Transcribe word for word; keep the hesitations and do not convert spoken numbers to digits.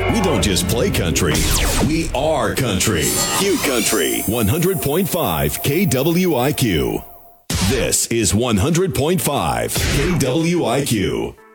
We don't just play country, we are country. Q Country, one hundred point five K W I Q. This is one hundred point five K W I Q.